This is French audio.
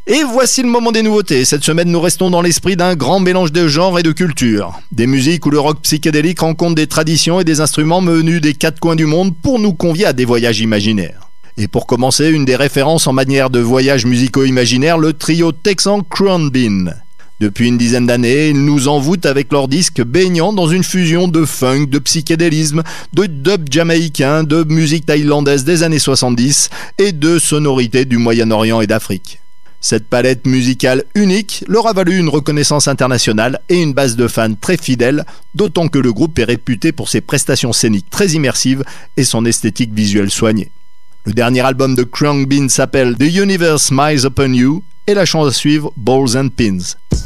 Et voici le moment des nouveautés. Cette semaine, nous restons dans l'esprit d'un grand mélange de genres et de cultures. Des musiques où le rock psychédélique rencontre des traditions et des instruments venus des quatre coins du monde pour nous convier à des voyages imaginaires. Et pour commencer, une des références en manière de voyages musicaux imaginaires, le trio texan Khruangbin. Depuis une dizaine d'années, ils nous envoûtent avec leur disque baignant dans une fusion de funk, de psychédélisme, de dub jamaïcain, de musique thaïlandaise des années 70 et de sonorités du Moyen-Orient et d'Afrique. Cette palette musicale unique leur a valu une reconnaissance internationale et une base de fans très fidèle, d'autant que le groupe est réputé pour ses prestations scéniques très immersives et son esthétique visuelle soignée. Le dernier album de Khruangbin s'appelle The Universe Smiles Upon You et la chanson à suivre, Balls and Pins.